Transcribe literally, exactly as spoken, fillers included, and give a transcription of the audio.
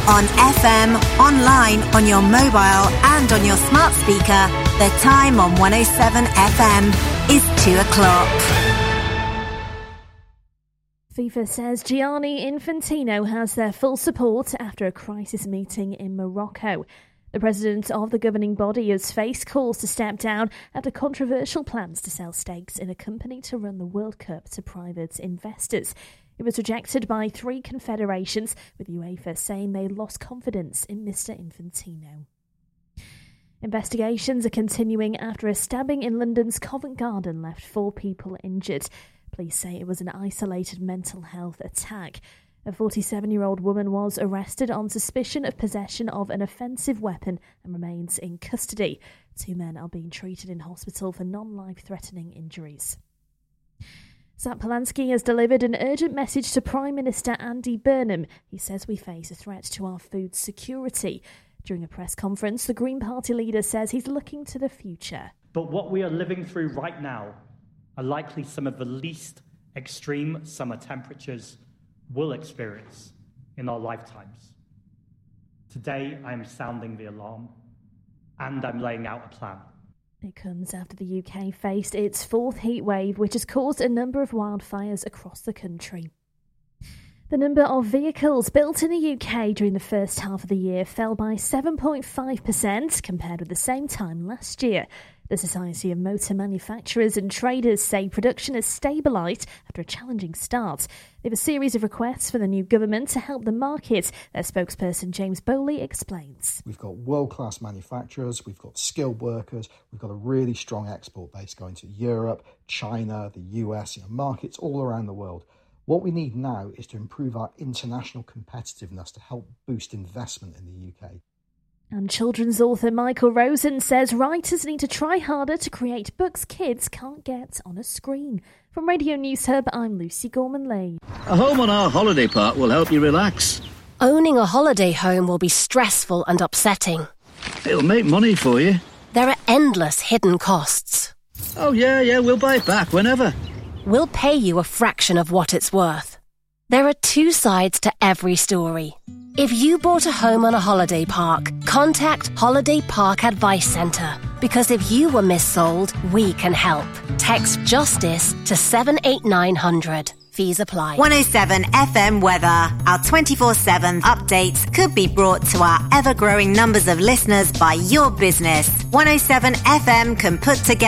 On F M, online, on your mobile and on your smart speaker, the time on one oh seven F M is two o'clock. FIFA says Gianni Infantino has their full support after a crisis meeting in Morocco. The president of the governing body has faced calls to step down after controversial plans to sell stakes in a company to run the World Cup to private investors. It was rejected by three confederations, with UEFA saying they lost confidence in Mister Infantino. Investigations are continuing after a stabbing in London's Covent Garden left four people injured. Police say it was an isolated mental health attack. A forty-seven-year-old woman was arrested on suspicion of possession of an offensive weapon and remains in custody. Two men are being treated in hospital for non-life-threatening injuries. Zach Polanski has delivered an urgent message to Prime Minister Andy Burnham. He says we face a threat to our food security. During a press conference, the Green Party leader says he's looking to the future. But what we are living through right now are likely some of the least extreme summer temperatures we'll experience in our lifetimes. Today, I am sounding the alarm, and I'm laying out a plan. It comes after the U K faced its fourth heat wave, which has caused a number of wildfires across the country. The number of vehicles built in the U K during the first half of the year fell by seven point five percent compared with the same time last year. The Society of Motor Manufacturers and Traders say production has stabilised after a challenging start. They have a series of requests for the new government to help the market. Their spokesperson James Bowley explains. We've got world-class manufacturers, we've got skilled workers, we've got a really strong export base going to Europe, China, the U S, you know, markets all around the world. What we need now is to improve our international competitiveness to help boost investment in the U K. And children's author Michael Rosen says writers need to try harder to create books kids can't get on a screen. From Radio News Hub, I'm Lucy Gorman-Lee. A home on our holiday park will help you relax. Owning a holiday home will be stressful and upsetting. It'll make money for you. There are endless hidden costs. Oh, yeah, yeah, we'll buy it back whenever. We'll pay you a fraction of what it's worth. There are two sides to every story. If you bought a home on a holiday park, contact Holiday Park Advice Centre. Because if you were missold, we can help. Text JUSTICE to seven eight nine hundred. Fees apply. one oh seven F M weather. Our twenty-four seven updates could be brought to our ever-growing numbers of listeners by your business. one oh seven F M can put together